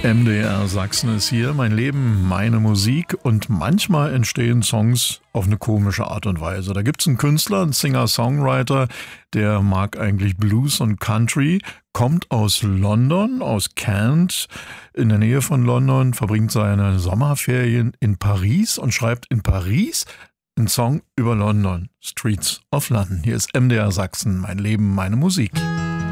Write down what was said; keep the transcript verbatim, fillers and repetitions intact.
M D R Sachsen ist hier, mein Leben, meine Musik, und manchmal entstehen Songs auf eine komische Art und Weise. Da gibt es einen Künstler, einen Singer-Songwriter, der mag eigentlich Blues und Country, kommt aus London, aus Kent, in der Nähe von London, verbringt seine Sommerferien in Paris und schreibt in Paris einen Song über London, Streets of London. Hier ist M D R Sachsen, mein Leben, meine Musik.